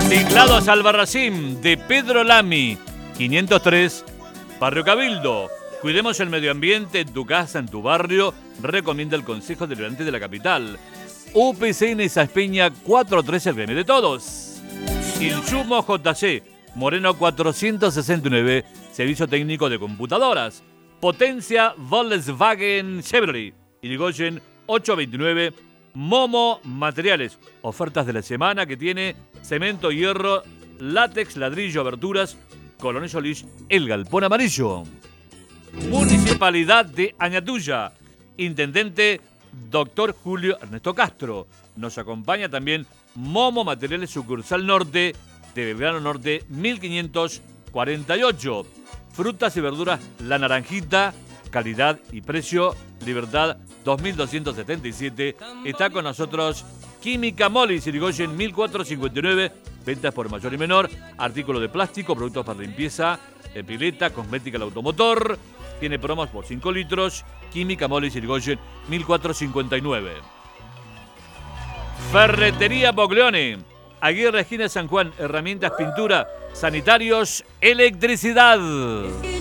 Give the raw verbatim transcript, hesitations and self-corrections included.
Tinlados Albarracín de Pedro Lamy, quinientos tres, Barrio Cabildo. Cuidemos el medio ambiente en tu casa, en tu barrio, recomienda el Consejo Deliberante de la capital. U P C N Saspeña cuatrocientos trece, el gremio de todos. Insumo J C, Moreno cuatrocientos sesenta y nueve, servicio técnico de computadoras. Potencia Volkswagen Chevrolet, Irigoyen ochocientos veintinueve. Momo Materiales, ofertas de la semana que tiene cemento, hierro, látex, ladrillo, aberturas, Coronel Solís, el galpón amarillo. Municipalidad de Añatuya, intendente doctor Julio Ernesto Castro. Nos acompaña también Momo Materiales, sucursal norte de Belgrano Norte mil quinientos cuarenta y ocho. Frutas y verduras La Naranjita, calidad y precio, Libertad dos mil doscientos setenta y siete. Está con nosotros Química Molis, Irigoyen mil cuatrocientos cincuenta y nueve. Ventas por mayor y menor, artículos de plástico, productos para limpieza, pileta, cosmética, el automotor. Tiene promos por cinco litros. Química Molis, Irigoyen mil cuatrocientos cincuenta y nueve. Ferretería Boglione, Aguirre, esquina San Juan. Herramientas, pintura, sanitarios, electricidad.